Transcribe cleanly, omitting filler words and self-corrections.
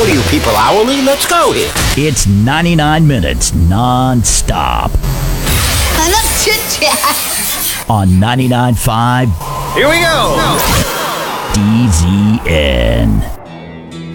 What are you people, hourly? Let's go here. It's 99 minutes non-stop Enough chit-chat. on 99.5 Here we go. DZN.